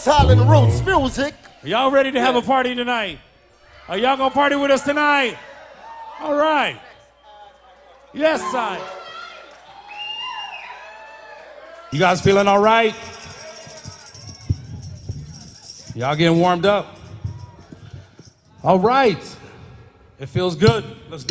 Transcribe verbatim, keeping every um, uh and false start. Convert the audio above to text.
dancehall and roots music. Y'all ready to have a party tonight? Are y'all gonna party with us tonight? All right. Yes, I. You guys feeling all right? Y'all getting warmed up? All right. It feels good. Let's do it.